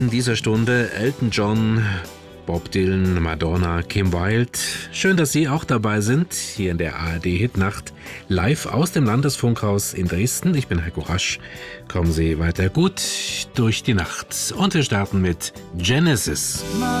In dieser Stunde Elton John, Bob Dylan, Madonna, Kim Wilde. Schön, dass Sie auch dabei sind, hier in der ARD-Hitnacht, live aus dem Landesfunkhaus in Dresden. Ich bin Heiko Rasch. Kommen Sie weiter gut durch die Nacht. Und wir starten mit Genesis.